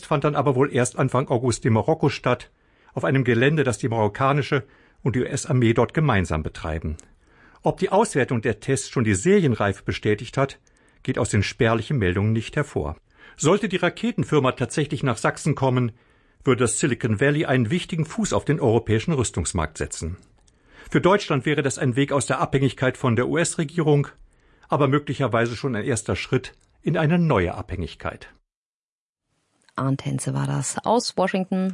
fand dann aber wohl erst Anfang August in Marokko statt, auf einem Gelände, das die marokkanische und die US-Armee dort gemeinsam betreiben. Ob die Auswertung der Tests schon die Serienreife bestätigt hat, geht aus den spärlichen Meldungen nicht hervor. Sollte die Raketenfirma tatsächlich nach Sachsen kommen, würde das Silicon Valley einen wichtigen Fuß auf den europäischen Rüstungsmarkt setzen. Für Deutschland wäre das ein Weg aus der Abhängigkeit von der US-Regierung, aber möglicherweise schon ein erster Schritt in eine neue Abhängigkeit. Arndt Henze war das aus Washington.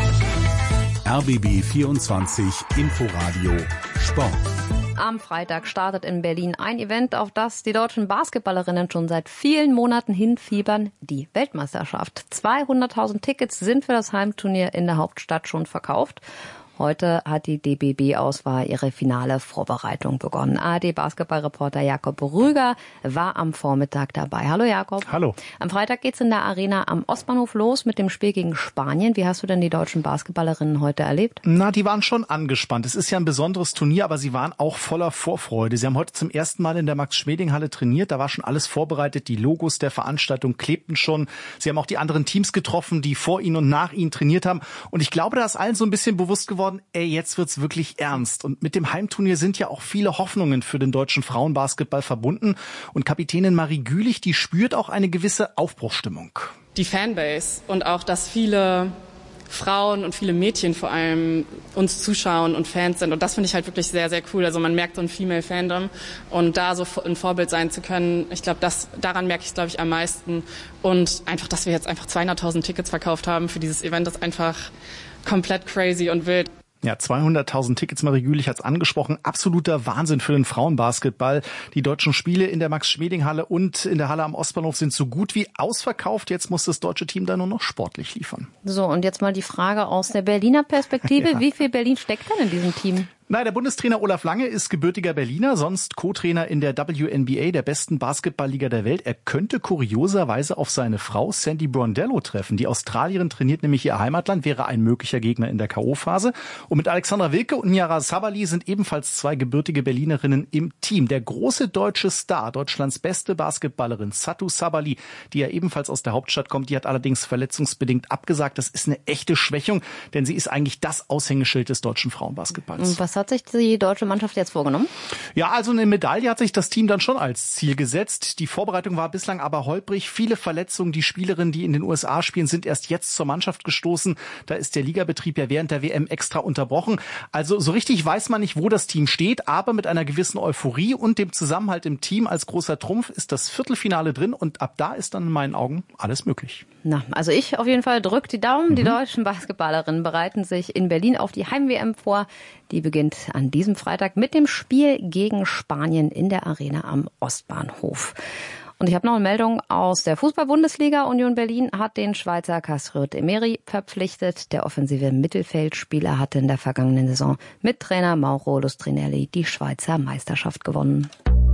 RBB 24 Inforadio Sport. Am Freitag startet in Berlin ein Event, auf das die deutschen Basketballerinnen schon seit vielen Monaten hinfiebern, die Weltmeisterschaft. 200.000 Tickets sind für das Heimturnier in der Hauptstadt schon verkauft. Heute hat die DBB-Auswahl ihre finale Vorbereitung begonnen. ARD-Basketballreporter Jakob Rüger war am Vormittag dabei. Hallo Jakob. Hallo. Am Freitag geht's in der Arena am Ostbahnhof los mit dem Spiel gegen Spanien. Wie hast du denn die deutschen Basketballerinnen heute erlebt? Na, die waren schon angespannt. Es ist ja ein besonderes Turnier, aber sie waren auch voller Vorfreude. Sie haben heute zum ersten Mal in der Max-Schmeling-Halle trainiert. Da war schon alles vorbereitet. Die Logos der Veranstaltung klebten schon. Sie haben auch die anderen Teams getroffen, die vor ihnen und nach ihnen trainiert haben. Und ich glaube, da ist allen so ein bisschen bewusst geworden, jetzt wird's wirklich ernst. Und mit dem Heimturnier sind ja auch viele Hoffnungen für den deutschen Frauenbasketball verbunden. Und Kapitänin Marie Gülich, die spürt auch eine gewisse Aufbruchsstimmung. Die Fanbase und auch, dass viele Frauen und viele Mädchen vor allem uns zuschauen und Fans sind. Und das finde ich halt wirklich sehr, sehr cool. Also man merkt so ein Female-Fandom und da so ein Vorbild sein zu können, ich glaube, daran merke ich es, glaube ich, am meisten. Und einfach, dass wir jetzt einfach 200.000 Tickets verkauft haben für dieses Event, ist einfach komplett crazy und wild. Ja, 200.000 Tickets, Marie Gülich hat's angesprochen. Absoluter Wahnsinn für den Frauenbasketball. Die deutschen Spiele in der Max-Schmeling-Halle und in der Halle am Ostbahnhof sind so gut wie ausverkauft. Jetzt muss das deutsche Team da nur noch sportlich liefern. So, und jetzt mal die Frage aus der Berliner Perspektive. Ja. Wie viel Berlin steckt denn in diesem Team? Der Bundestrainer Olaf Lange ist gebürtiger Berliner, sonst Co-Trainer in der WNBA, der besten Basketballliga der Welt. Er könnte kurioserweise auf seine Frau Sandy Brondello treffen. Die Australierin trainiert nämlich ihr Heimatland, wäre ein möglicher Gegner in der K.O.-Phase. Und mit Alexandra Wilke und Niara Sabali sind ebenfalls zwei gebürtige Berlinerinnen im Team. Der große deutsche Star, Deutschlands beste Basketballerin Satou Sabali, die ja ebenfalls aus der Hauptstadt kommt, die hat allerdings verletzungsbedingt abgesagt. Das ist eine echte Schwächung, denn sie ist eigentlich das Aushängeschild des deutschen Frauenbasketballs. Und was hat sich die deutsche Mannschaft jetzt vorgenommen? Ja, also eine Medaille hat sich das Team dann schon als Ziel gesetzt. Die Vorbereitung war bislang aber holprig. Viele Verletzungen. Die Spielerinnen, die in den USA spielen, sind erst jetzt zur Mannschaft gestoßen. Da ist der Ligabetrieb ja während der WM extra unterbrochen. Also so richtig weiß man nicht, wo das Team steht, aber mit einer gewissen Euphorie und dem Zusammenhalt im Team als großer Trumpf ist das Viertelfinale drin und ab da ist dann in meinen Augen alles möglich. Na, also ich auf jeden Fall drück die Daumen. Die deutschen Basketballerinnen bereiten sich in Berlin auf die Heim-WM vor. Die beginnt an diesem Freitag mit dem Spiel gegen Spanien in der Arena am Ostbahnhof. Und ich habe noch eine Meldung aus der Fußball-Bundesliga. Union Berlin hat den Schweizer Kasrut Emery verpflichtet. Der offensive Mittelfeldspieler hatte in der vergangenen Saison mit Trainer Mauro Lustrinelli die Schweizer Meisterschaft gewonnen.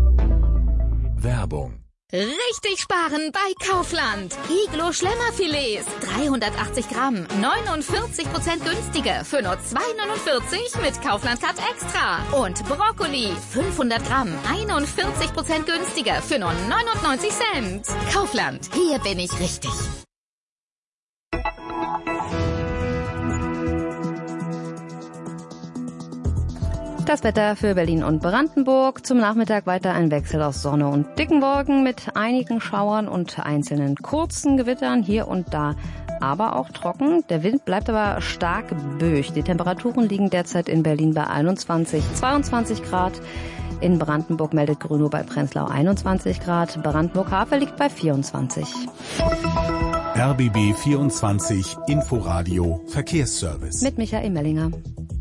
Werbung. Richtig sparen bei Kaufland. Iglo Schlemmerfilets, 380 Gramm, 49% günstiger für nur 2,49 mit Kaufland Cut Extra. Und Brokkoli, 500 Gramm, 41% günstiger für nur 99 Cent. Kaufland, hier bin ich richtig. Das Wetter für Berlin und Brandenburg. Zum Nachmittag weiter ein Wechsel aus Sonne und dicken Wolken mit einigen Schauern und einzelnen kurzen Gewittern hier und da, aber auch trocken. Der Wind bleibt aber stark böig. Die Temperaturen liegen derzeit in Berlin bei 21, 22 Grad. In Brandenburg meldet Grünow bei Prenzlau 21 Grad. Brandenburg-Havel liegt bei 24. RBB 24 Inforadio Verkehrsservice. Mit Michael Mellinger.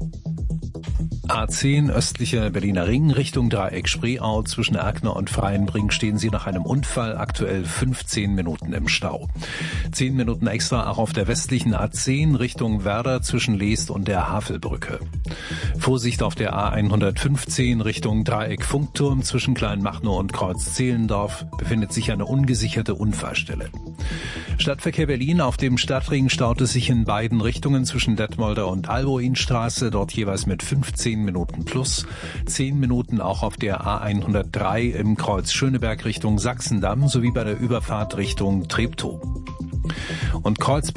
A10 östlicher Berliner Ring Richtung Dreieck Spreeau. Zwischen Erkner und Freienbrink stehen Sie nach einem Unfall aktuell 15 Minuten im Stau. 10 Minuten extra auch auf der westlichen A10 Richtung Werder zwischen Leest und der Havelbrücke. Vorsicht auf der A115 Richtung Dreieck Funkturm. Zwischen Kleinmachnow und Kreuz-Zehlendorf befindet sich eine ungesicherte Unfallstelle. Stadtverkehr Berlin. Auf dem Stadtring staut es sich in beiden Richtungen zwischen Detmolder und Alboinstraße, dort jeweils mit 15 Minuten plus. 10 Minuten auch auf der A103 im Kreuz Schöneberg Richtung Sachsendamm sowie bei der Überfahrt Richtung Treptow. Und Kreuzberg